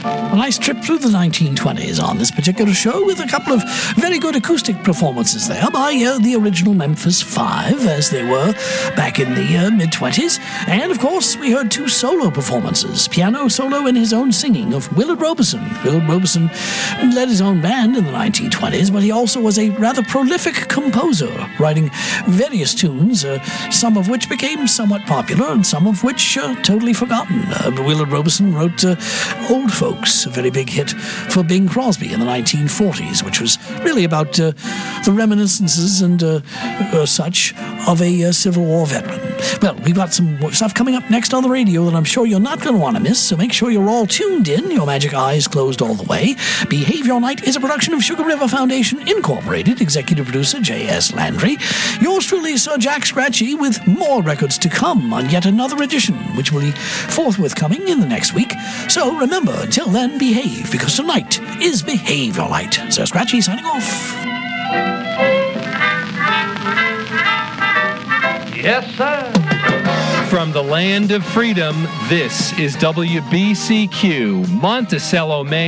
A nice trip through the 1920s on this particular show with a couple of very good acoustic performances there by the original Memphis Five, as they were back in the mid-20s. And, of course, we heard two solo performances, piano solo and his own singing of Willard Robeson. Willard Robeson led his own band in the 1920s, but he also was a rather prolific composer, writing various tunes, some of which became somewhat popular and some of which totally forgotten. Willard Robeson wrote Old Folks, a very big hit for Bing Crosby in the 1940s, which was really about the reminiscences and such of a Civil War veteran. Well, we've got some stuff coming up next on the radio that I'm sure you're not going to want to miss, so make sure you're all tuned in, your magic eyes closed all the way. Behave Your Night is a production of Sugar River Foundation, Incorporated, executive producer J.S. Landry. Yours truly, Sir Jack Scratchy, with more records to come on yet another edition, which will be forthwith coming in the next week. So remember, until then, behave, because tonight is Behave Your Night. Sir Scratchy signing off. Yes, sir. From the land of freedom, this is WBCQ, Monticello, Maine.